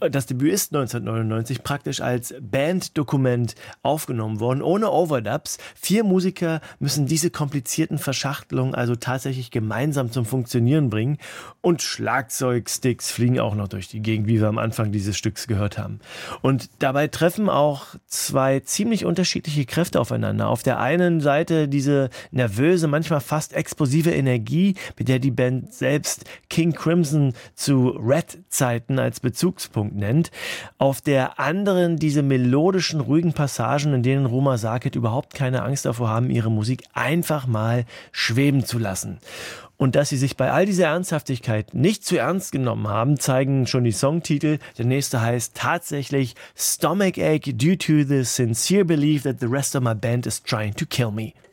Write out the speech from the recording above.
Das Debüt ist 1999 praktisch als Banddokument aufgenommen worden, ohne Overdubs. 4 Musiker müssen diese komplizierten Verschachtelungen also tatsächlich gemeinsam zum Funktionieren bringen. Und Schlagzeugsticks fliegen auch noch durch die Gegend, wie wir am Anfang dieses Stücks gehört haben. Und dabei treffen auch 2 ziemlich unterschiedliche Kräfte aufeinander. Auf der einen Seite diese nervöse, manchmal fast explosive Energie, mit der die Band selbst King Crimson zu Red-Zeiten als Bezugspunkt nennt. Auf der anderen diese melodischen, ruhigen Passagen, in denen Roma Sarkit überhaupt keine Angst davor haben, ihre Musik einfach mal schweben zu lassen. Und dass sie sich bei all dieser Ernsthaftigkeit nicht zu ernst genommen haben, zeigen schon die Songtitel. Der nächste heißt tatsächlich Stomachache due to the sincere belief that the rest of my band is trying to kill me.